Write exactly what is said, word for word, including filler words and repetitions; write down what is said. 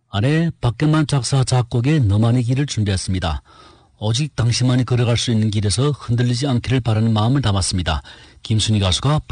아래 박경만 작사 작곡의 너만의 길을 준비했습니다. 오직 당신만이 걸어갈 수 있는 길에서 흔들리지 않기를 바라는 마음을 담았습니다. 김순희 가수가